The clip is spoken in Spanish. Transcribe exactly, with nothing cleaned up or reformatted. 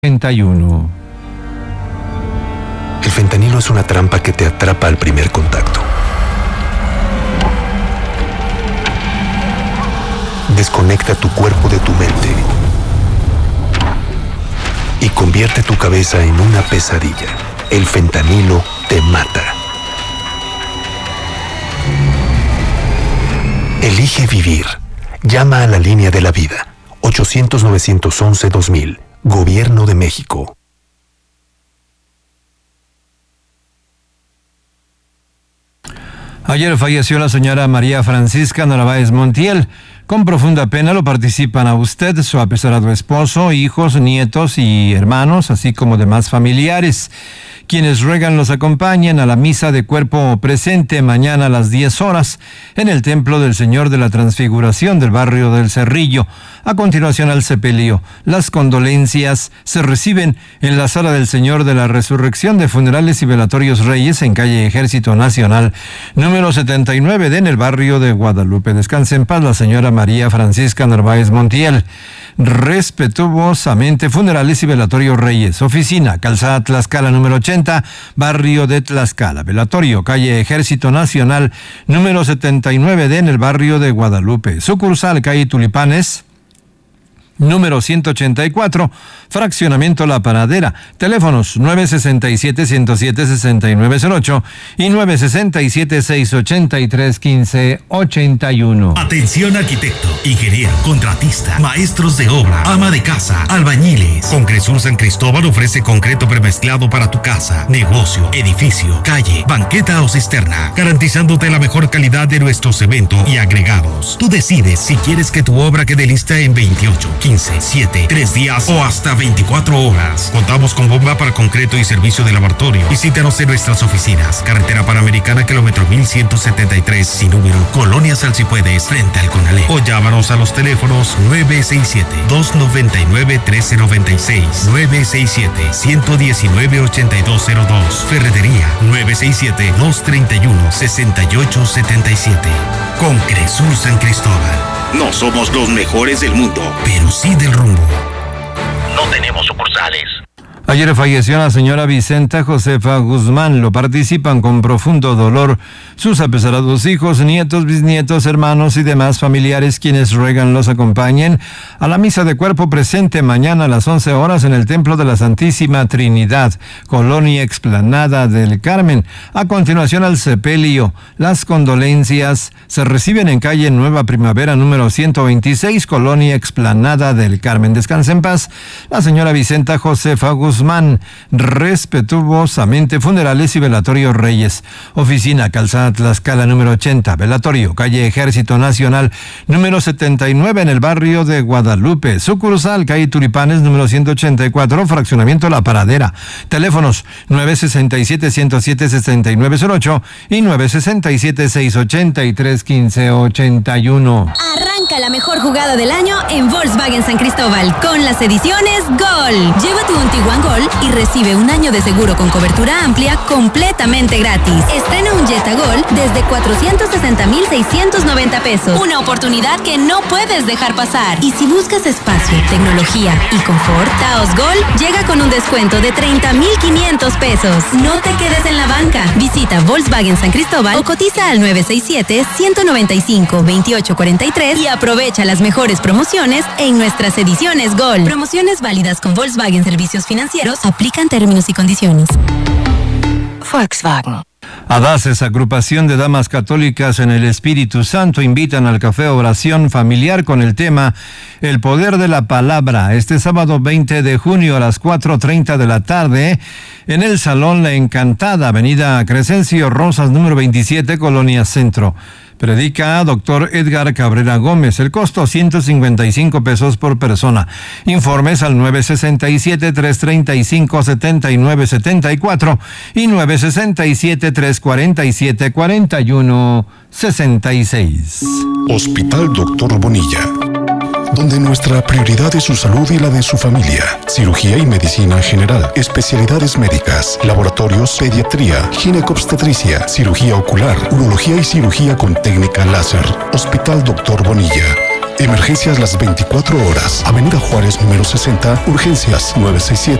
ochenta y uno. El fentanilo es una trampa que te atrapa al primer contacto. Desconecta tu cuerpo de tu mente y convierte tu cabeza en una pesadilla. El fentanilo te mata. Elige vivir. Llama a la línea de la vida. ochocientos, novecientos once, dos mil. Gobierno de México. Ayer falleció la señora María Francisca Narváez Montiel. Con profunda pena lo participan a usted, su apesarado esposo, hijos, nietos y hermanos, así como demás familiares. Quienes ruegan los acompañen a la misa de cuerpo presente mañana a las diez horas en el Templo del Señor de la Transfiguración del barrio del Cerrillo. A continuación al sepelio. Las condolencias se reciben en la Sala del Señor de la Resurrección de Funerales y Velatorios Reyes en calle Ejército Nacional, número setenta y nueve de en el barrio de Guadalupe. Descanse en paz la señora María Francisca Narváez Montiel. Respetuosamente, Funerales y Velatorios Reyes. Oficina, Calzada Tlaxcala número ochenta, barrio de Tlaxcala. Velatorio, calle Ejército Nacional, número setenta y nueve de en el barrio de Guadalupe. Sucursal, calle Tulipanes, número ciento ochenta y cuatro, fraccionamiento La Panadera. Teléfonos nueve seis siete, uno cero siete, seis nueve cero ocho y nueve seis siete, seis ocho tres, uno cinco ocho uno. Atención arquitecto, ingeniero, contratista, maestros de obra, ama de casa, albañiles. Concresur San Cristóbal ofrece concreto premezclado para tu casa, negocio, edificio, calle, banqueta o cisterna, garantizándote la mejor calidad de nuestro cemento y agregados. Tú decides si quieres que tu obra quede lista en veintiocho, quince, siete, tres días o hasta veinticuatro horas. Contamos con bomba para concreto y servicio de laboratorio. Visítanos en nuestras oficinas. Carretera Panamericana, kilómetro mil ciento setenta y tres, sin número, Colonia Salsipuedes, frente al Conalé. O llámanos a los teléfonos nueve seis siete, dos nueve nueve, uno tres nueve seis, nueve seis siete, uno uno nueve, ocho dos cero dos. Ferretería nueve seis siete, dos tres uno, seis ocho siete siete. Concresur San Cristóbal. No somos los mejores del mundo, pero sí del rumbo. No tenemos sucursales. Ayer falleció la señora Vicenta Josefa Guzmán. Lo participan con profundo dolor sus apesarados hijos, nietos, bisnietos, hermanos y demás familiares, quienes ruegan los acompañen a la misa de cuerpo presente mañana a las once horas en el Templo de la Santísima Trinidad, Colonia Explanada del Carmen. A continuación al sepelio. Las condolencias se reciben en calle Nueva Primavera número ciento veintiséis, Colonia Explanada del Carmen. Descanse en paz la señora Vicenta Josefa Guzmán. Respetuosamente, Funerales y Velatorios Reyes. Oficina, Calzada Tlaxcala número ochenta, velatorio, calle Ejército Nacional número setenta y nueve en el barrio de Guadalupe. Sucursal, calle Tulipanes número ciento ochenta y cuatro, fraccionamiento La Paradera. Teléfonos nueve seis siete, uno cero siete, seis nueve cero ocho y nueve seis siete, seis ocho tres, uno cinco ocho uno. Arranca la mejor jugada del año en Volkswagen San Cristóbal con las ediciones Gol. Llévate un Tiguan Gol y recibe un año de seguro con cobertura amplia completamente gratis. Estrena un Jetta Gol desde cuatrocientos sesenta mil seiscientos noventa pesos. Una oportunidad que no puedes dejar pasar. Y si buscas espacio, tecnología y confort, Taos Gol llega con un descuento de treinta mil quinientos pesos. No te quedes en la banca. Visita Volkswagen San Cristóbal o cotiza al nueve seis siete, uno nueve cinco, dos ocho cuatro tres y aprovecha las mejores promociones en nuestras ediciones Gol. Promociones válidas con Volkswagen Servicios Financieros. Aplican términos y condiciones. Volkswagen. Adaces, agrupación de damas católicas en el Espíritu Santo, invitan al café oración familiar con el tema El poder de la palabra, este sábado veinte de junio a las cuatro treinta de la tarde en el Salón La Encantada, avenida Crescencio Rosas número veintisiete, Colonia Centro. Predica doctor Edgar Cabrera Gómez. El costo ciento cincuenta y cinco pesos por persona. Informes al nueve seis siete, tres tres cinco, siete nueve siete cuatro y nueve seis siete, tres cuatro siete, cuatro uno seis seis. Hospital Doctor Bonilla, donde nuestra prioridad es su salud y la de su familia. Cirugía y medicina general, especialidades médicas, laboratorios, pediatría, ginecobstetricia, cirugía ocular, urología y cirugía con técnica láser. Hospital Doctor Bonilla. Emergencias las veinticuatro horas. Avenida Juárez número sesenta, urgencias nueve seis siete,